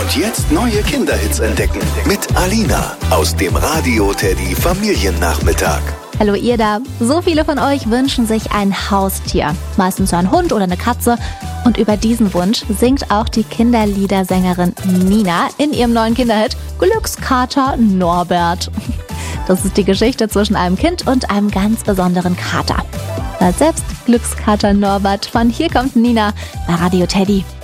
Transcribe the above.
Und jetzt neue Kinderhits entdecken mit Alina aus dem Radio Teddy Familiennachmittag. Hallo ihr da. So viele von euch wünschen sich ein Haustier. Meistens ein Hund oder eine Katze. Und über diesen Wunsch singt auch die Kinderliedersängerin Nina in ihrem neuen Kinderhit Glückskater Norbert. Das ist die Geschichte zwischen einem Kind und einem ganz besonderen Kater. Hört selbst Glückskater Norbert von Hier kommt Nina bei Radio Teddy.